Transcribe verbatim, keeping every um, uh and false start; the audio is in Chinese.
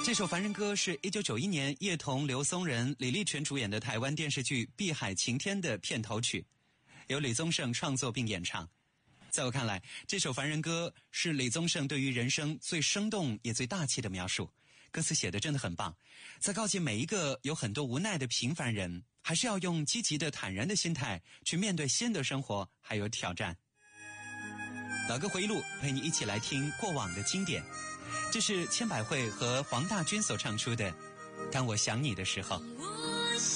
这首《凡人歌》是一九九一年叶童、刘松仁、李立群主演的台湾电视剧《碧海晴天》的片头曲，由李宗盛创作并演唱。在我看来，这首《凡人歌》是李宗盛对于人生最生动也最大气的描述，歌词写得真的很棒，在告诫每一个有很多无奈的平凡人，还是要用积极的坦然的心态去面对新的生活还有挑战。老歌回忆录陪你一起来听过往的经典，这是千百惠和黄大军所唱出的《当我想你的时候》。